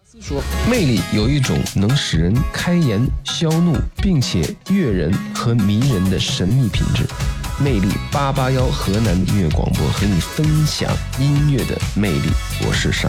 说，魅力有一种能使人开颜消怒，并且悦人和迷人的神秘品质。魅力881河南音乐广播和你分享音乐的魅力，我是尚。